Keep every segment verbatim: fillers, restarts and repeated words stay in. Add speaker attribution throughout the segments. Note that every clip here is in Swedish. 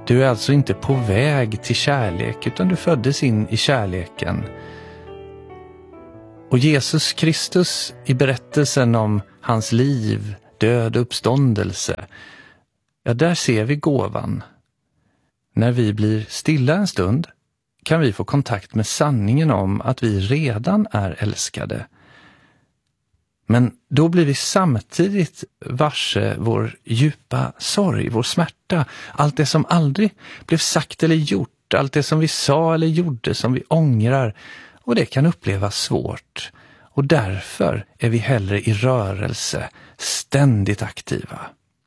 Speaker 1: Du är alltså inte på väg till kärlek, utan du föddes in i kärleken. Och Jesus Kristus i berättelsen om hans liv, död och uppståndelse, ja, där ser vi gåvan. När vi blir stilla en stund kan vi få kontakt med sanningen om att vi redan är älskade. Men då blir vi samtidigt varse vår djupa sorg, vår smärta, allt det som aldrig blev sagt eller gjort, allt det som vi sa eller gjorde som vi ångrar, och det kan upplevas svårt. Och därför är vi hellre i rörelse, ständigt aktiva.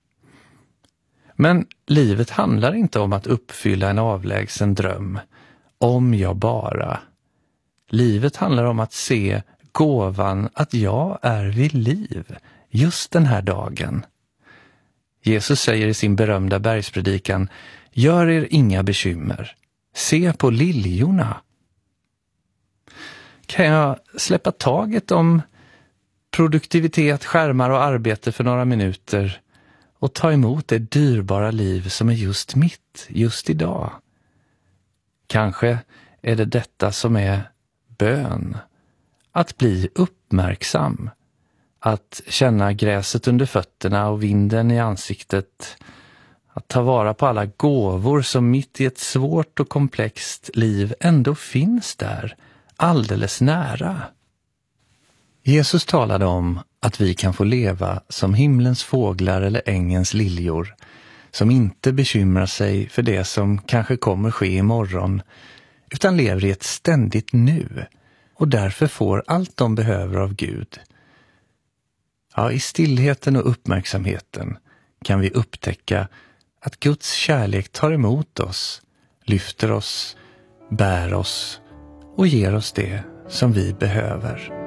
Speaker 1: Men livet handlar inte om att uppfylla en avlägsen dröm, om jag bara. Livet handlar om att se gåvan att jag är vid liv just den här dagen. Jesus säger i sin berömda bergspredikan: gör er inga bekymmer. Se på liljorna. Kan jag släppa taget om produktivitet, skärmar och arbete för några minuter och ta emot det dyrbara liv som är just mitt, just idag? Kanske är det detta som är bön. Att bli uppmärksam. Att känna gräset under fötterna och vinden i ansiktet. Att ta vara på alla gåvor som mitt i ett svårt och komplext liv ändå finns där, alldeles nära. Jesus talade om att vi kan få leva som himlens fåglar eller ängens liljor, som inte bekymrar sig för det som kanske kommer ske imorgon, utan lever i ett ständigt nu och därför får allt de behöver av Gud. Ja, i stillheten och uppmärksamheten kan vi upptäcka att Guds kärlek tar emot oss, lyfter oss, bär oss och ger oss det som vi behöver.